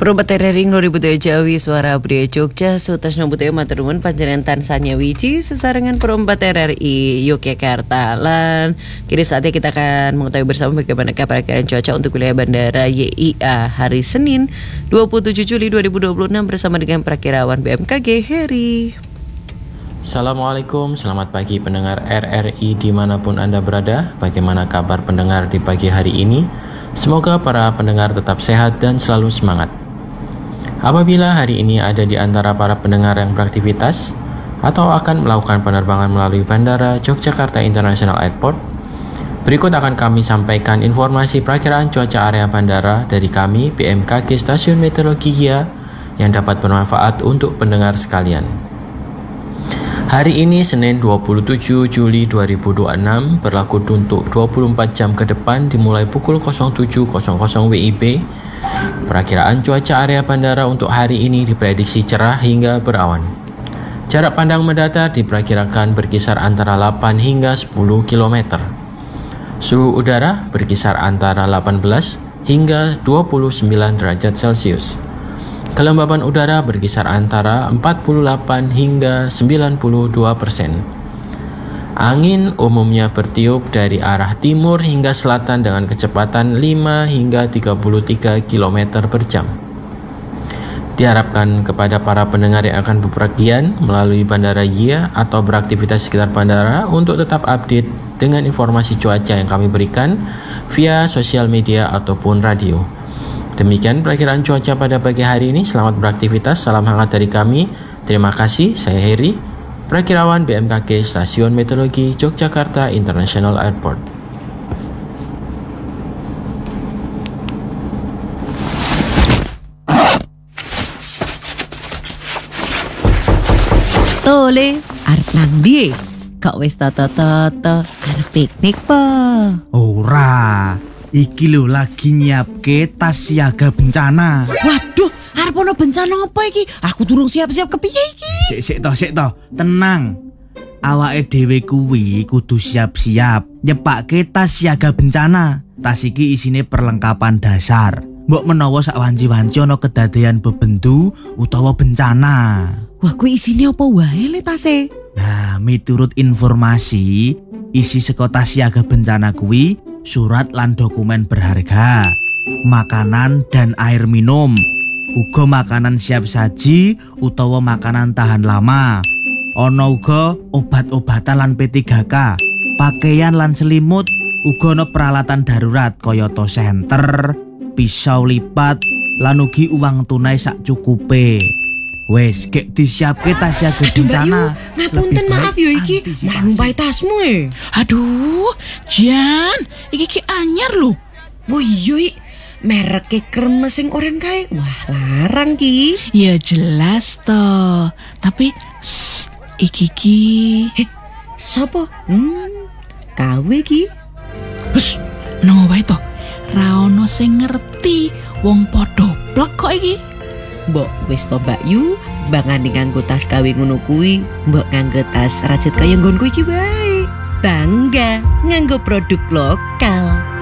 Perumbaterering Nuributaya Jawi Suara Abdi Jogja Sutas Nobutaya Maturun Panjenengan Tansanya Wiji Sesarengan Perumbater RI Yogyakarta. Lan kini saatnya kita akan mengetahui bersama bagaimana keadaan cuaca untuk wilayah Bandara YIA hari Senin 27 Juli 2026 bersama dengan Prakirawan BMKG Heri. Assalamualaikum, selamat pagi pendengar RRI dimanapun Anda berada. Bagaimana kabar pendengar di pagi hari ini? Semoga para pendengar tetap sehat dan selalu semangat. Apabila hari ini ada di antara para pendengar yang beraktivitas atau akan melakukan penerbangan melalui Bandara Yogyakarta International Airport, berikut akan kami sampaikan informasi perakiraan cuaca area bandara dari kami BMKG Stasiun Meteorologi YIA yang dapat bermanfaat untuk pendengar sekalian. Hari ini Senin 27 Juli 2026 berlaku untuk 24 jam ke depan dimulai pukul 07.00 WIB. Perakiraan cuaca area bandara untuk hari ini diprediksi cerah hingga berawan. Jarak pandang mendatar diperkirakan berkisar antara 8 hingga 10 km. Suhu udara berkisar antara 18 hingga 29 derajat Celcius. Kelembaban udara berkisar antara 48 hingga 92%. Angin umumnya bertiup dari arah timur hingga selatan dengan kecepatan 5 hingga 33 km per jam. Diharapkan kepada para pendengar yang akan bepergian melalui Bandara YIA atau beraktivitas sekitar bandara untuk tetap update dengan informasi cuaca yang kami berikan via sosial media ataupun radio. Demikian perakiraan cuaca pada pagi hari ini. Selamat beraktivitas, salam hangat dari kami. Terima kasih, saya Heri, Prakirawan BMKG Stasiun Meteorologi Yogyakarta International Airport. Tole, arep nang ndi? Kok wis tata-tata arep piknik po? Ora, iki lho lagi nyiapke tas siaga bencana. Waduh, arep ono bencana apa iki? Aku durung siap-siap kepiye iki? Sik toh, tenang. Awake dhewe kuwi kudu siap-siap nyepake tas siaga bencana. Tas iki isine perlengkapan dasar. Mbok menawa sak wanci-wanci ana kedadean bebendu utawa bencana. Wah, kuwi isine apa wae le tase? Nah, miturut informasi, isi saka tas siaga bencana kuwi surat lan dokumen berharga, makanan dan air minum, uga makanan siap saji utawa makanan tahan lama. Ana uga obat-obatan lan P3K, pakaian lan selimut, uga ana peralatan darurat kayata senter, pisau lipat, lan ugi uang tunai sak cukupe. Wes, gek disiapke tas siaga bencana. Ngapunten maaf yo iki, malah numpai tasmu e. Aduh, Jan, iki anyar lho. Wah iya iki, mereke kremes sing oren kae. Wah, larang ki. Ya jelas toh. Tapi iki. Sopo? Kawe ki. Hus, nang wae toh. Ra ono sing ngerti, wong padha blek kok iki. Mbok wis to Mbak Yu, bangane nganggo tas gawe ngono kuwi, mbok nganggo tas rajut kaya nggonku iki wae. Bangga nganggo produk lokal.